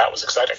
that was exciting.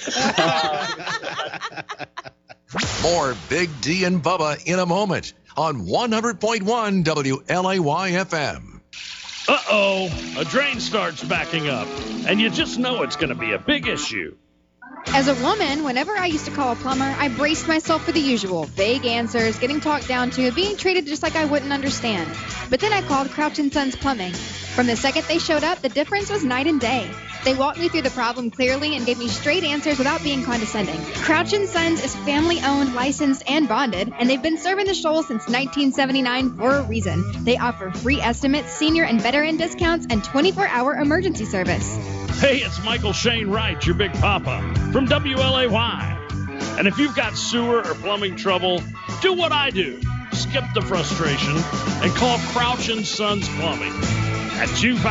More Big D and Bubba in a moment on 100.1 WLAY-FM. Uh-oh, a drain starts backing up, and you just know it's going to be a big issue. As a woman, whenever I used to call a plumber, I braced myself for the usual. Vague answers, getting talked down to, being treated just like I wouldn't understand. But then I called Crouch & Sons Plumbing. From the second they showed up, the difference was night and day. They walked me through the problem clearly and gave me straight answers without being condescending. Crouch & Sons is family-owned, licensed, and bonded, and they've been serving the Shoals since 1979 for a reason. They offer free estimates, senior and veteran discounts, and 24-hour emergency service. Hey, it's Michael Shane Wright, your Big Papa, from WLAY. And if you've got sewer or plumbing trouble, do what I do. Skip the frustration and call Crouch & Sons Plumbing at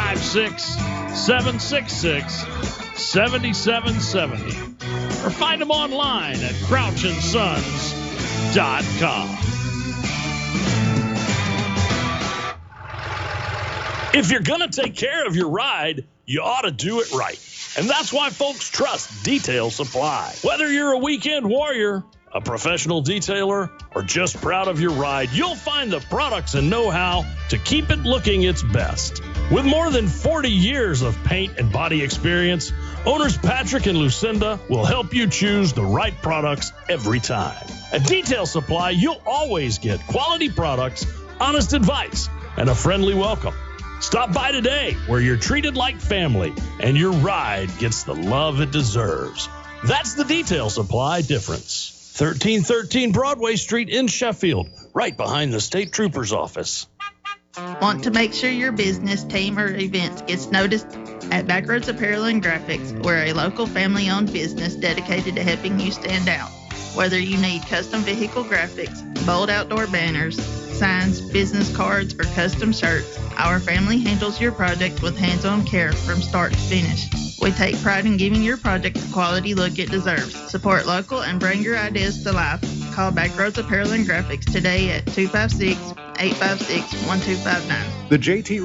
256-766-7770. Or find them online at crouchandsons.com. If you're going to take care of your ride, you ought to do it right. And that's why folks trust Detail Supply. Whether you're a weekend warrior, a professional detailer, or just proud of your ride, you'll find the products and know-how to keep it looking its best. With more than 40 years of paint and body experience, owners Patrick and Lucinda will help you choose the right products every time. At Detail Supply, you'll always get quality products, honest advice, and a friendly welcome. Stop by today, where you're treated like family and your ride gets the love it deserves. That's the Detail Supply difference. 1313 Broadway Street in Sheffield, right behind the State Trooper's office. Want to make sure your business, team, or event gets noticed? At Backroads Apparel and Graphics, we're a local family-owned business dedicated to helping you stand out. Whether you need custom vehicle graphics, bold outdoor banners, signs, business cards, or custom shirts, our family handles your project with hands-on care from start to finish. We take pride in giving your project the quality look it deserves. Support local and bring your ideas to life. Call Backroads Apparel and Graphics today at 256-856-1259. The JT